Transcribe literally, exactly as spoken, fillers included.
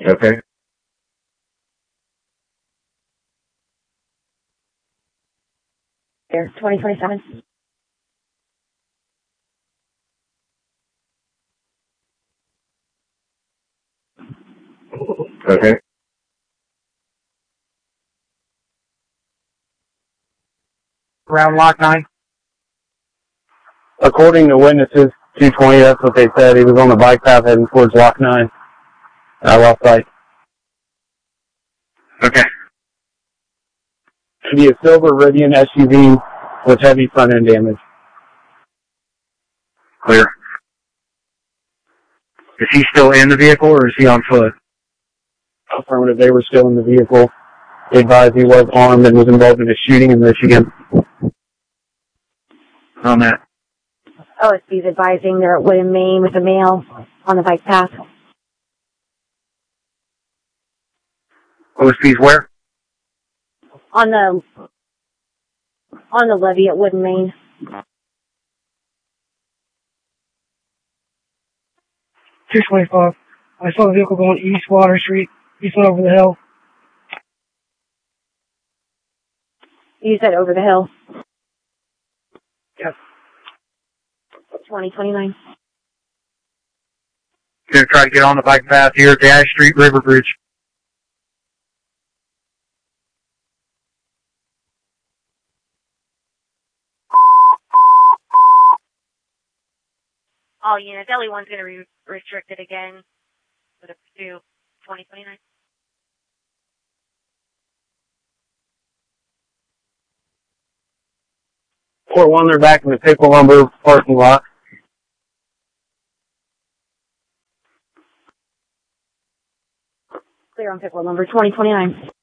Okay. Here, twenty twenty-seven. Okay. Around Lock nine? According to witnesses, two twenty, that's what they said. He was on the bike path heading towards Lock nine. I lost sight. Okay. Should be a silver Rivian S U V with heavy front end damage. Clear. Is he still in the vehicle or is he on foot? Affirmative, they were still in the vehicle. They advised he was armed and was involved in a shooting in Michigan. On that. O S B's advising they're at Wood and Main with a male on the bike path. O S B's where? On the on the levee at Wood and Main. two twenty-five. I saw the vehicle going east Water Street. East went over the hill. You said over the hill. Yes. twenty twenty-nine. Gonna try to get on the bike path here at the Ash Street River Bridge. All units. L E one's going to be restricted again for the pursuit twenty twenty-nine. Port one, they're back in the Pickle Lumber parking lot. Clear on Pickle number twenty twenty-nine.